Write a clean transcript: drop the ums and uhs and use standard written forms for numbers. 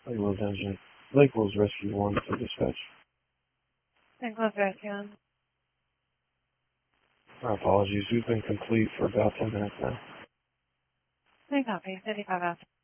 Lake Will's engine. Lake Will's Rescue 1 for dispatch. Lake Will's Rescue 1. Our apologies. We've been complete for about 10 minutes now. Thank copy. 55 out.